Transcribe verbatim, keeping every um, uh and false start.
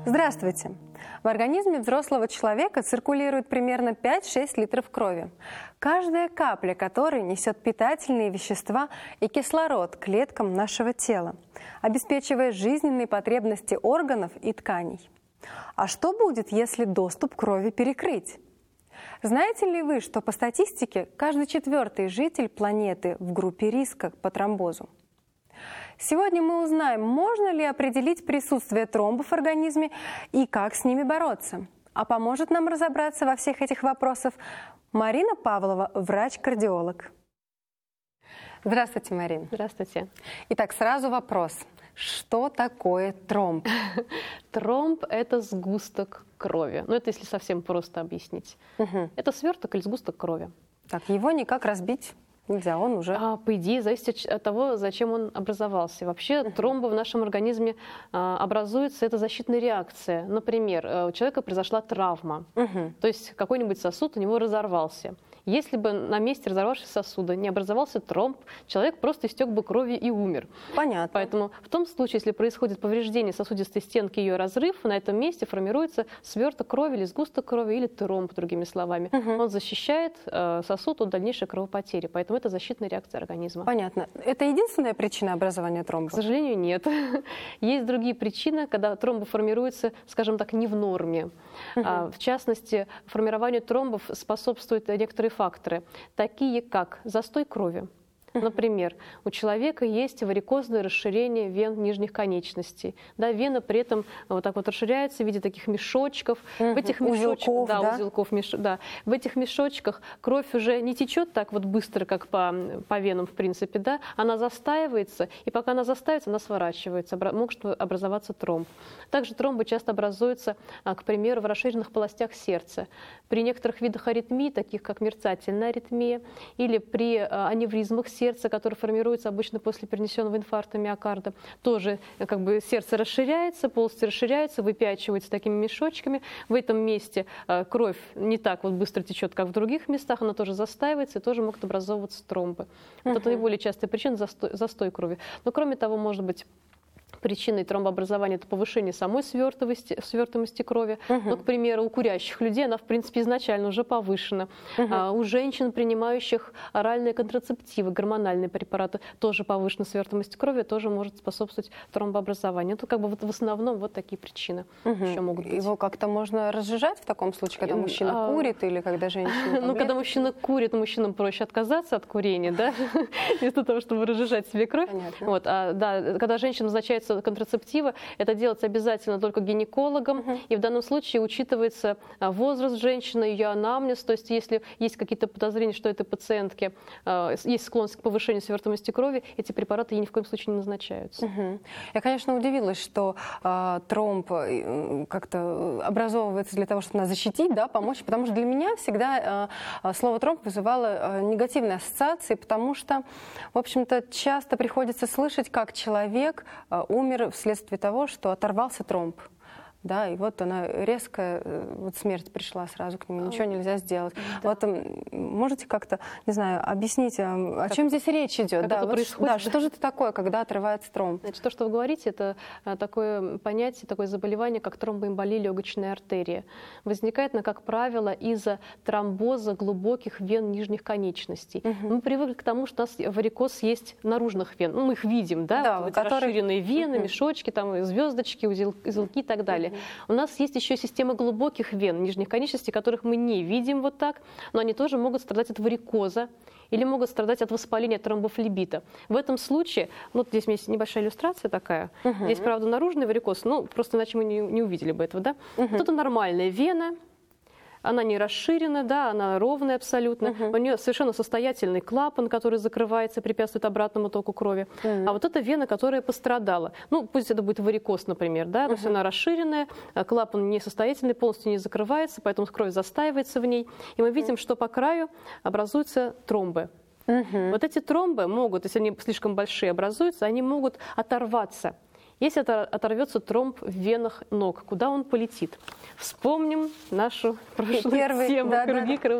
Здравствуйте! В организме взрослого человека циркулирует примерно пять-шесть литров крови, каждая капля которой несет питательные вещества и кислород клеткам нашего тела, обеспечивая жизненные потребности органов и тканей. А что будет, если доступ крови перекрыть? Знаете ли вы, что по статистике каждый четвертый житель планеты в группе риска по тромбозу? Сегодня мы узнаем, можно ли определить присутствие тромбов в организме и как с ними бороться. А поможет нам разобраться во всех этих вопросах Марина Павлова, врач-кардиолог. Здравствуйте, Марина. Здравствуйте. Итак, сразу вопрос. Что такое тромб? Тромб – это сгусток крови. Ну, это если совсем просто объяснить. Угу. Это сверток или сгусток крови. Так, его никак разбить нельзя, он уже... А, по идее, зависит от того, зачем он образовался. Вообще, uh-huh. тромбы в нашем организме а, образуются, это защитная реакция. Например, у человека произошла травма, uh-huh. то есть какой-нибудь сосуд у него разорвался. Если бы на месте разорвавшегося сосуда не образовался тромб, человек просто истек бы кровью и умер. Понятно. Поэтому в том случае, если происходит повреждение сосудистой стенки, ее разрыв, на этом месте формируется сверток крови или сгусток крови, или тромб, другими словами. Угу. Он защищает э, сосуд от дальнейшей кровопотери, поэтому это защитная реакция организма. Понятно. Это единственная причина образования тромба? К сожалению, нет. Есть другие причины, когда тромбы формируются, скажем так, не в норме. Угу. А, в частности, формированию тромбов способствуют некоторые факторы, такие как застой крови. Например, у человека есть варикозное расширение вен нижних конечностей. Да, вена при этом вот так вот расширяется в виде таких мешочков. Угу. В этих мешочках, узелков, да, да? узелков, меш, да. В этих мешочках кровь уже не течет так вот быстро, как по, по венам, в принципе, да. Она застаивается, и пока она застаивается, она сворачивается, может образоваться тромб. Также тромбы часто образуются, к примеру, в расширенных полостях сердца. При некоторых видах аритмий, таких как мерцательная аритмия, или при аневризмах сердца, сердце, которое формируется обычно после перенесенного инфаркта миокарда, тоже как бы сердце расширяется, полости расширяются, выпячиваются такими мешочками. В этом месте э, кровь не так вот быстро течет, как в других местах, она тоже застаивается и тоже могут образовываться тромбы. Вот uh-huh. это наиболее частая причина застой, застой крови. Но кроме того, может быть, причиной тромбообразования это повышение самой свертывости, свертываемости крови. Uh-huh. Ну, к примеру, у курящих людей она, в принципе, изначально уже повышена. Uh-huh. А у женщин, принимающих оральные контрацептивы, гормональные препараты, тоже повышена свертываемость крови, тоже может способствовать тромбообразованию. Это как бы вот в основном вот такие причины uh-huh. еще могут быть. Его как-то можно разжижать в таком случае, когда мужчина а... курит или когда женщина... Ну, когда мужчина курит, мужчинам проще отказаться от курения, да, вместо того, чтобы разжижать себе кровь. Вот, а, да, когда женщина назначается контрацептива, это делается обязательно только гинекологом, uh-huh. и в данном случае учитывается возраст женщины, ее анамнез, то есть если есть какие-то подозрения, что этой пациентке э, есть склонность к повышению свертываемости крови, эти препараты ей ни в коем случае не назначаются. Uh-huh. Я, конечно, удивилась, что э, тромб э, как-то образовывается для того, чтобы нас защитить, да, помочь, потому что для меня всегда э, слово тромб вызывало э, негативные ассоциации, потому что, в общем-то, часто приходится слышать, как человек э, умер вследствие того, что оторвался тромб. Да, и вот она резко, вот смерть пришла сразу к нему, ничего нельзя сделать. Да. Вот можете как-то, не знаю, объяснить, о как чем здесь речь идет? Да, вот, да, что же это такое, когда отрывается тромб? Значит, то, что вы говорите, это такое понятие, такое заболевание, как тромбоэмболия легочной артерии. Возникает она, как правило, из-за тромбоза глубоких вен нижних конечностей. Угу. Мы привыкли к тому, что у нас варикоз есть наружных вен. Ну, мы их видим, да, да вот которые... расширенные вены, угу. мешочки, там, звездочки, узелки и так далее. У нас есть еще система глубоких вен нижних конечностей, которых мы не видим вот так, но они тоже могут страдать от варикоза или могут страдать от воспаления тромбофлебита. В этом случае, ну, вот здесь есть небольшая иллюстрация такая, uh-huh. здесь, правда, наружный варикоз, ну, просто иначе мы не, не увидели бы этого, да? Uh-huh. Вот это нормальная вена. Она не расширена, да, она ровная абсолютно. Uh-huh. У нее совершенно состоятельный клапан, который закрывается, препятствует обратному току крови. Uh-huh. А вот эта вена, которая пострадала, ну, пусть это будет варикоз, например, да, uh-huh. то есть она расширенная, клапан несостоятельный, полностью не закрывается, поэтому кровь застаивается в ней. И мы видим, uh-huh. что по краю образуются тромбы. Uh-huh. Вот эти тромбы могут, если они слишком большие образуются, они могут оторваться. Если это оторвется тромб в венах ног, куда он полетит? Вспомним нашу прошлую Первый, тему да, круги да.